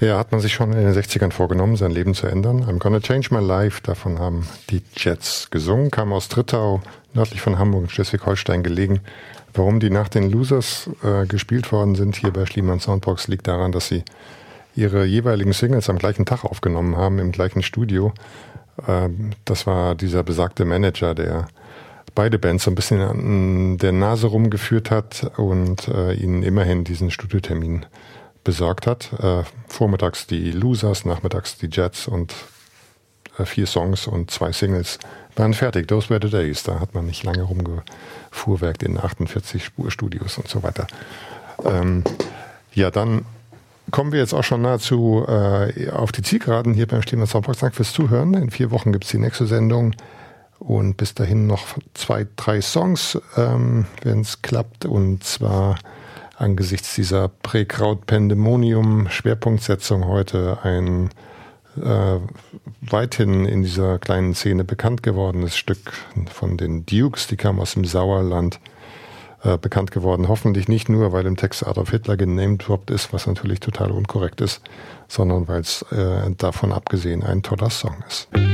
Ja, hat man sich schon in den 60ern vorgenommen, sein Leben zu ändern. I'm Gonna Change My Life, davon haben die Jets gesungen, kam aus Trittau, nördlich von Hamburg in Schleswig-Holstein gelegen. Warum die nach den Losers gespielt worden sind hier bei Schliemann Soundbox, liegt daran, dass sie ihre jeweiligen Singles am gleichen Tag aufgenommen haben, im gleichen Studio. Das war dieser besagte Manager, der beide Bands so ein bisschen an der Nase rumgeführt hat und ihnen immerhin diesen Studiotermin besorgt hat. Vormittags die Losers, nachmittags die Jets und 4 Songs und 2 Singles waren fertig. Those were the days. Da hat man nicht lange rumgefuhrwerkt in 48 Spurstudios und so weiter. Ja, dann kommen wir jetzt auch schon nahezu auf die Zielgeraden hier beim Schliemann Soundbox. Danke fürs Zuhören. In 4 Wochen gibt es die nächste Sendung. Und bis dahin noch 2, 3 Songs, wenn es klappt. Und zwar angesichts dieser Prä-Kraut-Pandemonium-Schwerpunktsetzung heute ein weithin in dieser kleinen Szene bekannt gewordenes Stück von den Dukes, die kam aus dem Sauerland, bekannt geworden. Hoffentlich nicht nur, weil im Text Adolf Hitler genamedroppt ist, was natürlich total unkorrekt ist, sondern weil es davon abgesehen ein toller Song ist.